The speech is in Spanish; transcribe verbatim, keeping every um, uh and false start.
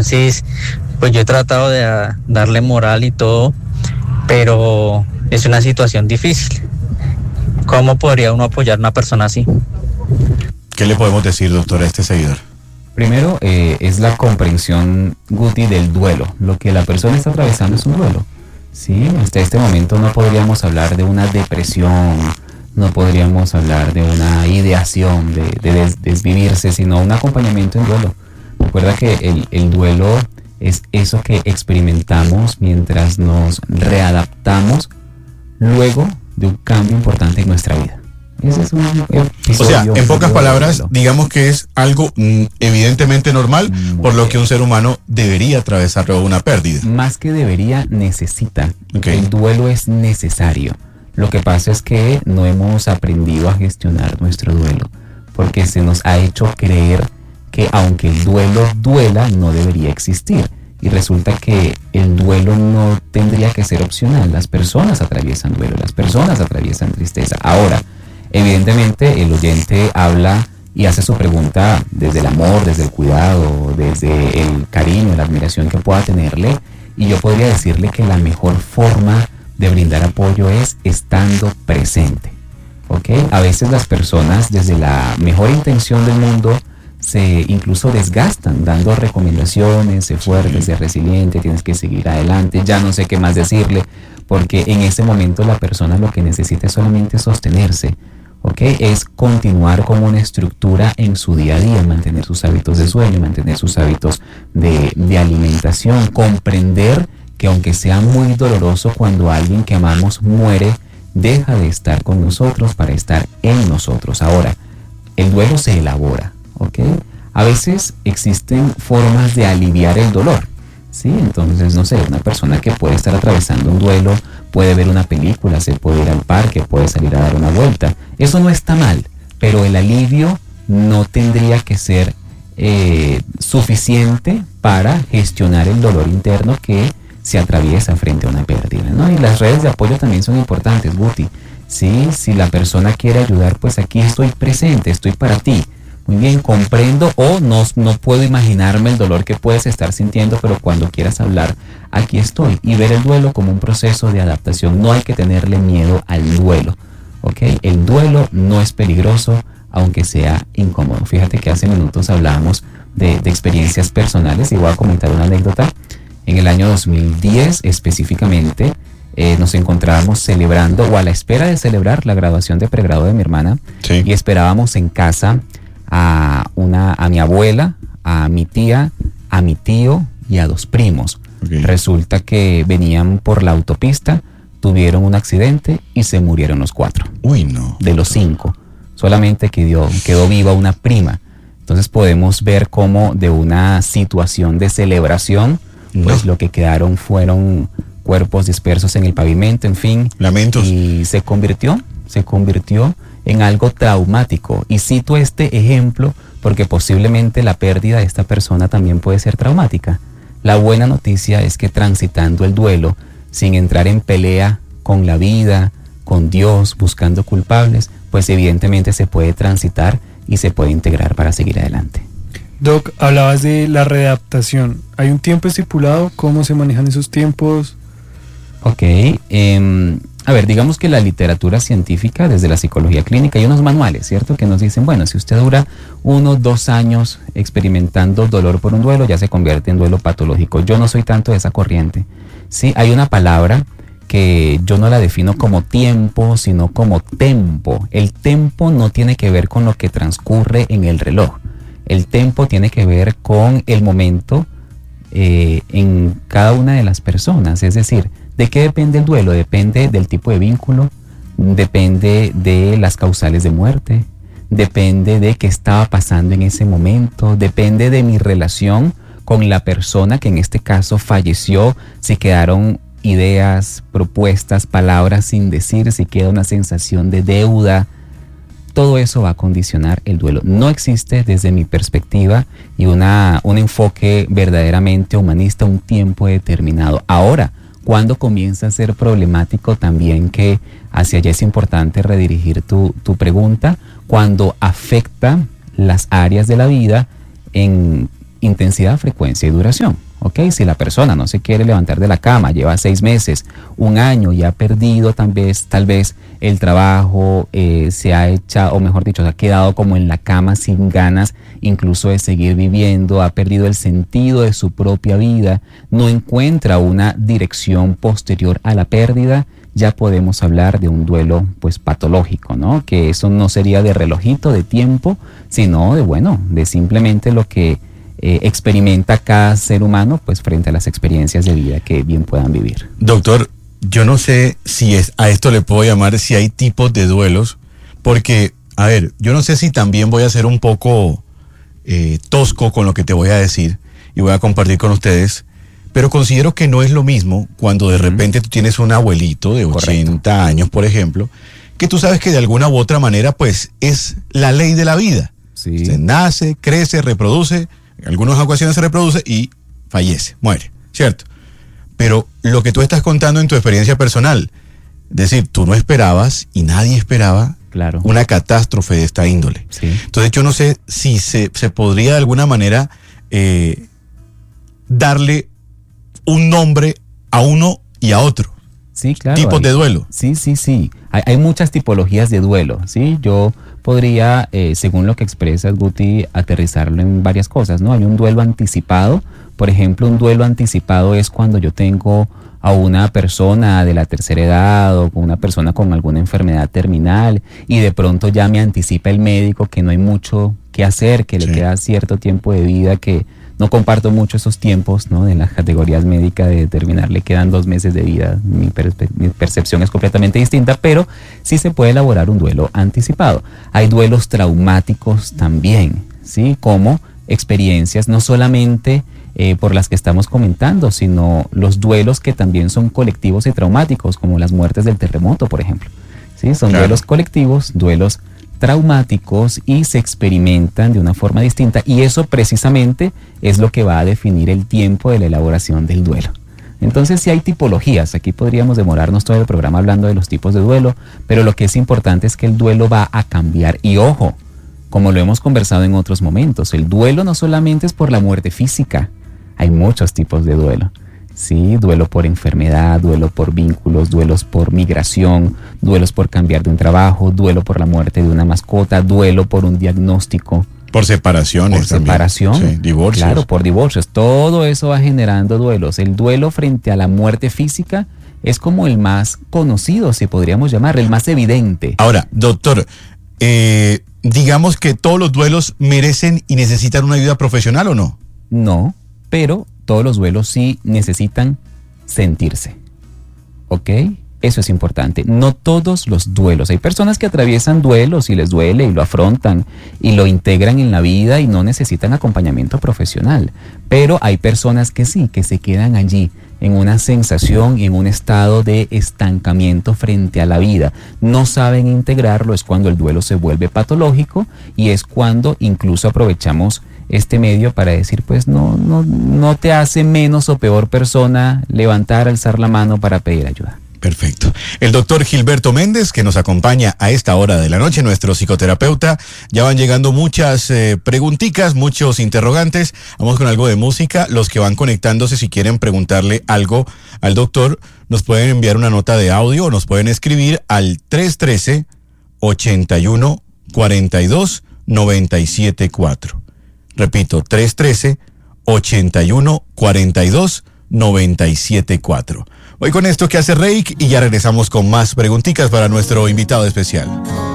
Entonces, pues yo he tratado de a, darle moral y todo, pero es una situación difícil. ¿Cómo podría uno apoyar a una persona así? ¿Qué le podemos decir, doctor, a este seguidor? Primero, eh, es la comprensión, Guti, del duelo. Lo que la persona está atravesando es un duelo. Sí, hasta este momento no podríamos hablar de una depresión, no podríamos hablar de una ideación de, de des, desvivirse, sino un acompañamiento en duelo. Recuerda que el, el duelo es eso que experimentamos mientras nos readaptamos luego de un cambio importante en nuestra vida. Ese es un o sea, en pocas palabras, digamos que es algo mm, evidentemente normal, Muy por lo que un ser humano debería atravesar una pérdida. Más que debería, necesita. Okay. El duelo es necesario. Lo que pasa es que no hemos aprendido a gestionar nuestro duelo, porque se nos ha hecho creer que aunque el duelo duela, no debería existir. Y resulta que el duelo no tendría que ser opcional. Las personas atraviesan duelo, las personas atraviesan tristeza. Ahora, evidentemente el oyente habla y hace su pregunta desde el amor, desde el cuidado, desde el cariño, la admiración que pueda tenerle, y yo podría decirle que la mejor forma de brindar apoyo es estando presente, ¿ok? A veces las personas desde la mejor intención del mundo se incluso desgastan dando recomendaciones, sé fuerte, sé resiliente, tienes que seguir adelante, ya no sé qué más decirle, porque en ese momento la persona lo que necesita es solamente sostenerse, ¿ok? Es continuar como una estructura en su día a día, mantener sus hábitos de sueño, mantener sus hábitos de, de alimentación, comprender que aunque sea muy doloroso cuando alguien que amamos muere, deja de estar con nosotros para estar en nosotros. Ahora, el duelo se elabora, ¿ok? A veces existen formas de aliviar el dolor, ¿sí? Entonces, no sé, una persona que puede estar atravesando un duelo, puede ver una película, se puede ir al parque, puede salir a dar una vuelta. Eso no está mal, pero el alivio no tendría que ser eh, suficiente para gestionar el dolor interno que se atraviesa frente a una pérdida, ¿no? Y las redes de apoyo también son importantes, Guti. Sí, si la persona quiere ayudar, pues aquí estoy presente, estoy para ti. Muy bien, comprendo o no, no puedo imaginarme el dolor que puedes estar sintiendo, pero cuando quieras hablar, aquí estoy. Y ver el duelo como un proceso de adaptación. No hay que tenerle miedo al duelo, ¿ok? El duelo no es peligroso, aunque sea incómodo. Fíjate que hace minutos hablábamos de, de experiencias personales y voy a comentar una anécdota. En el año dos mil diez específicamente eh, nos encontrábamos celebrando o a la espera de celebrar la graduación de pregrado de mi hermana. Sí. Y esperábamos en casa a, una, a mi abuela, a mi tía, a mi tío y a dos primos. Okay. Resulta que venían por la autopista, tuvieron un accidente y se murieron los cuatro. Uy, no. De los cinco. Solamente quedó, quedó viva una prima. Entonces podemos ver cómo de una situación de celebración, pues lo que quedaron fueron cuerpos dispersos en el pavimento, en fin. Lamentos. Y se convirtió, se convirtió en algo traumático. Y cito este ejemplo porque posiblemente la pérdida de esta persona también puede ser traumática. La buena noticia es que transitando el duelo, sin entrar en pelea con la vida, con Dios, buscando culpables, pues evidentemente se puede transitar y se puede integrar para seguir adelante. Doc, hablabas de la readaptación. ¿Hay un tiempo estipulado? ¿Cómo se manejan esos tiempos? Ok, eh, a ver, digamos que la literatura científica, desde la psicología clínica, hay unos manuales, ¿cierto? Que nos dicen, bueno, si usted dura uno, dos años experimentando dolor por un duelo, ya se convierte en duelo patológico. Yo no soy tanto de esa corriente. Sí, hay una palabra que yo no la defino como tiempo, sino como tempo. El tempo no tiene que ver con lo que transcurre en el reloj. El tempo tiene que ver con el momento eh, en cada una de las personas. Es decir, ¿de qué depende el duelo? Depende del tipo de vínculo, depende de las causales de muerte, depende de qué estaba pasando en ese momento, depende de mi relación con la persona que en este caso falleció, si quedaron ideas, propuestas, palabras sin decir, si queda una sensación de deuda. Todo eso va a condicionar el duelo. No existe desde mi perspectiva y una, un enfoque verdaderamente humanista, un tiempo determinado. Ahora, ¿cuándo comienza a ser problemático también? Que hacia allá es importante redirigir tu, tu pregunta. Cuando afecta las áreas de la vida en, intensidad, frecuencia y duración. ¿Ok? Si la persona no se quiere levantar de la cama, lleva seis meses, un año y ha perdido tal vez, tal vez el trabajo, eh, se ha echado, o mejor dicho, se ha quedado como en la cama sin ganas incluso de seguir viviendo, ha perdido el sentido de su propia vida, no encuentra una dirección posterior a la pérdida, ya podemos hablar de un duelo pues patológico, ¿no? Que eso no sería de relojito, de tiempo, sino de, bueno, de simplemente lo que Eh, experimenta cada ser humano pues frente a las experiencias de vida que bien puedan vivir. Doctor, yo no sé si es, a esto le puedo llamar, si hay tipos de duelos, porque, a ver, yo no sé si también voy a ser un poco eh, tosco con lo que te voy a decir y voy a compartir con ustedes, pero considero que no es lo mismo cuando de repente tú tienes un abuelito de ochenta Correcto. Años, por ejemplo, que tú sabes que de alguna u otra manera pues es la ley de la vida. Sí. Se nace, crece, reproduce, en algunas ocasiones se reproduce y fallece, muere, ¿cierto? Pero lo que tú estás contando en tu experiencia personal, es decir, tú no esperabas y nadie esperaba claro. una catástrofe de esta índole. Sí. Entonces yo no sé si se, se podría de alguna manera eh, darle un nombre a uno y a otro. Sí, claro. Tipos hay, de duelo. Sí, sí, sí. Hay, hay muchas tipologías de duelo, ¿sí? Yo podría, eh, según lo que expresas, Guti, aterrizarlo en varias cosas, ¿no? Hay un duelo anticipado. Por ejemplo, un duelo anticipado es cuando yo tengo a una persona de la tercera edad o una persona con alguna enfermedad terminal y de pronto ya me anticipa el médico que no hay mucho que hacer, que sí. le queda cierto tiempo de vida, que no comparto mucho esos tiempos, ¿no? En las categorías médicas de determinar, le quedan dos meses de vida, mi, perce- mi percepción es completamente distinta, pero sí se puede elaborar un duelo anticipado. Hay duelos traumáticos también, ¿sí? Como experiencias no solamente eh, por las que estamos comentando, sino los duelos que también son colectivos y traumáticos, como las muertes del terremoto, por ejemplo. ¿Sí? Son claro. duelos colectivos, duelos traumáticos y se experimentan de una forma distinta y eso precisamente es lo que va a definir el tiempo de la elaboración del duelo. Entonces sí hay tipologías, aquí podríamos demorarnos todo el programa hablando de los tipos de duelo, pero lo que es importante es que el duelo va a cambiar y ojo, como lo hemos conversado en otros momentos, el duelo no solamente es por la muerte física, hay muchos tipos de duelo. Sí, duelo por enfermedad, duelo por vínculos, duelos por migración, duelos por cambiar de un trabajo, duelo por la muerte de una mascota, duelo por un diagnóstico. Por separaciones Por también. separación. Sí, divorcios. Claro, por divorcios. Todo eso va generando duelos. El duelo frente a la muerte física es como el más conocido, si podríamos llamar, el más evidente. Ahora, doctor, eh, digamos que todos los duelos merecen y necesitan una ayuda profesional, ¿o no? No, pero todos los duelos sí necesitan sentirse, ¿ok? Eso es importante. No todos los duelos. Hay personas que atraviesan duelos y les duele y lo afrontan y lo integran en la vida y no necesitan acompañamiento profesional. Pero hay personas que sí, que se quedan allí en una sensación y en un estado de estancamiento frente a la vida. No saben integrarlo, es cuando el duelo se vuelve patológico y es cuando incluso aprovechamos este medio para decir, pues no, no, no te hace menos o peor persona levantar, alzar la mano para pedir ayuda. Perfecto. El doctor Gilberto Méndez, que nos acompaña a esta hora de la noche, nuestro psicoterapeuta. Ya van llegando muchas eh, preguntitas, muchos interrogantes. Vamos con algo de música. Los que van conectándose, si quieren preguntarle algo al doctor, nos pueden enviar una nota de audio o nos pueden escribir al tres uno tres, ochenta y uno, cuarenta y dos, noventa y siete cuatro. Repito, tres uno tres, ochenta y uno, cuarenta y dos, noventa y siete cuatro. Voy con esto que hace Reik y ya regresamos con más preguntitas para nuestro invitado especial.